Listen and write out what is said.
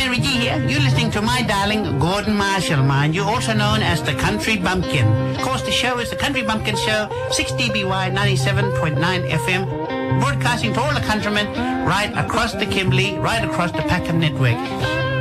Henry G here. You're listening to my darling Gordon Marshall, mind you, also known as the Country Bumpkin. Of course, the show is the Country Bumpkin Show, 6dBY 97.9 FM, broadcasting to all the countrymen right across the Kimberley, right across the Packham network.